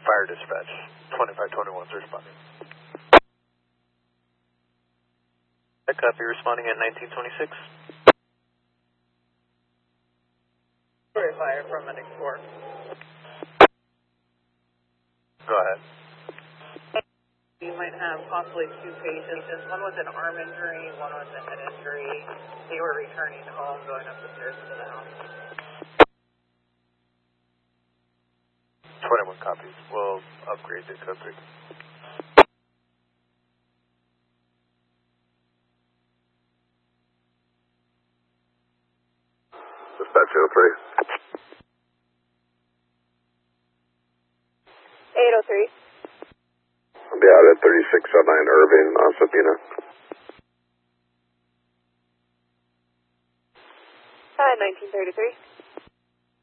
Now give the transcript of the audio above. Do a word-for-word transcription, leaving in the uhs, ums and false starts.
Fire dispatch, twenty-five twenty-one is responding. That copy responding at nineteen twenty-six. Fire from an export. Go ahead. You might have possibly two patients, one with an arm injury, one with a head injury. They were returning home, going up the stairs to the house. twenty-one copies. We'll upgrade the code three. Dispatch oh three. eight oh three. I'll be out at thirty-six oh nine Irving, uh, Sabina. Uh, nineteen thirty-three.